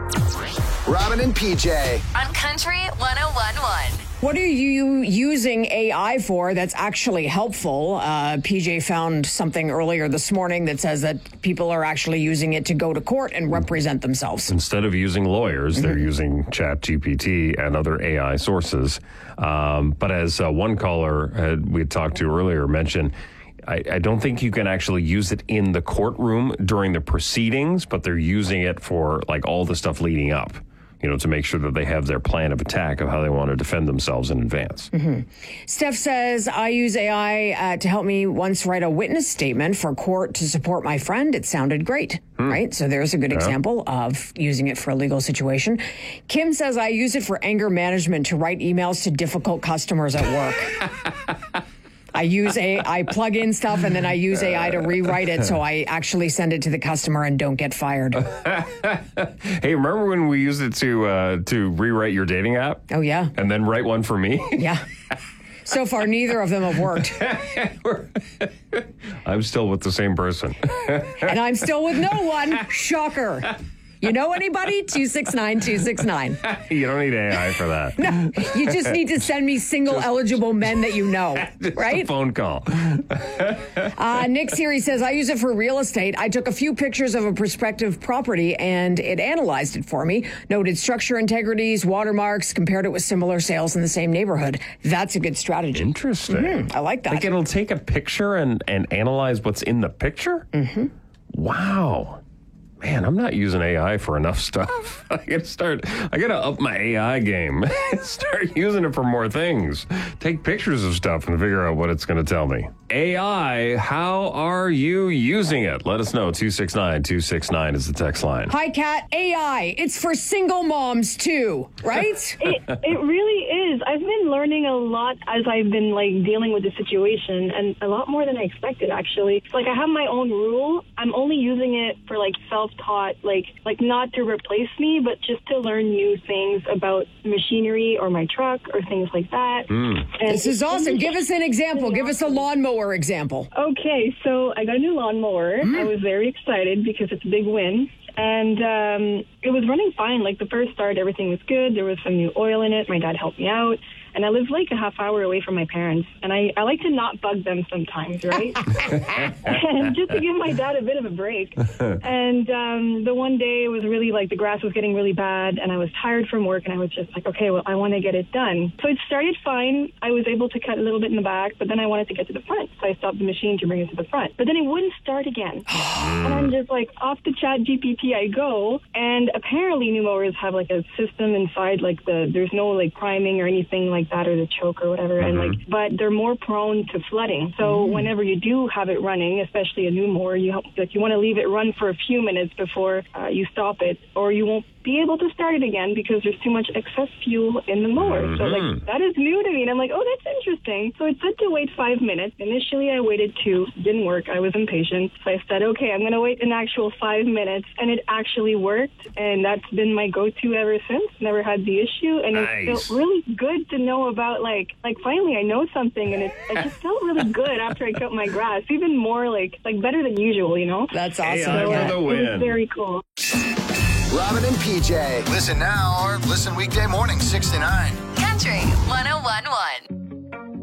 Robin and PJ. On Country 101.1. What are you using AI for that's actually helpful? PJ found something earlier this morning that says that people are actually using it to go to court and represent themselves. Instead of using lawyers, they're using ChatGPT and other AI sources. But as one caller we had talked to earlier mentioned, I don't think you can actually use it in the courtroom during the proceedings, but they're using it for like all the stuff leading up, to make sure that they have their plan of attack of how they want to defend themselves in advance. Steph says, I use AI to help me once write a witness statement for court to support my friend. It sounded great, right? So there's a good example of using it for a legal situation. Kim says, I use it for anger management to write emails to difficult customers at work. I plug in stuff and then I use AI to rewrite it so I actually send it to the customer and don't get fired. Hey, remember when we used it to rewrite your dating app? Oh, yeah. And then write one for me? Yeah. So far, neither of them have worked. I'm still with the same person. And I'm still with no one. Shocker. You know anybody? 269-269. You don't need AI for that. No, you just need to send me single eligible men that you know, right? A phone call. Nick's here. He says, I use it for real estate. I took a few pictures of a prospective property and it analyzed it for me, noted structure integrities, watermarks, compared it with similar sales in the same neighborhood. That's a good strategy. Interesting. I like that. Like it'll take a picture and analyze what's in the picture? Wow. Man, I'm not using AI for enough stuff. I gotta up my AI game. Start using it for more things. Take pictures of stuff and figure out what it's going to tell me. AI, how are you using it? Let us know. 269-269 is the text line. Hi, Kat. AI. It's for single moms, too, right? It really is. I've been learning a lot as I've been, dealing with the situation, and a lot more than I expected, actually. I have my own rule. I'm only using it for, self-taught, not to replace me, but just to learn new things about machinery or my truck or things like that. And this is awesome. Give us an example. Give us a lawnmower example. Okay, so I got a new lawnmower. I was very excited because it's a big win. And it was running fine. The first start, everything was good. There was some new oil in it. My dad helped me out. And I live a half hour away from my parents. And I like to not bug them sometimes, right? And just to give my dad a bit of a break. And the one day it was really the grass was getting really bad. And I was tired from work. And I was just okay, well, I want to get it done. So it started fine. I was able to cut a little bit in the back. But then I wanted to get to the front. So I stopped the machine to bring it to the front. But then it wouldn't start again. And I'm just off the ChatGPT I go. And apparently new mowers have a system inside there's no priming or anything that, or the choke or whatever, and but they're more prone to flooding. So whenever you do have it running, especially a new mower, you want to leave it run for a few minutes before you stop it, or you won't be able to start it again because there's too much excess fuel in the mower. So that is new to me, and I'm oh, that's interesting. So it said to wait 5 minutes. Initially I waited 2, didn't work. I was impatient, so I said, okay, I'm going to wait an actual 5 minutes, and it actually worked, and that's been my go-to ever since. Never had the issue, and it felt really good to know about finally I know something, and it just felt really good after I cut my grass, even more better than usual, That's awesome. AI for the win. It was very cool. Robin and PJ. Listen now or listen weekday morning 6 to 9. Country 101.1.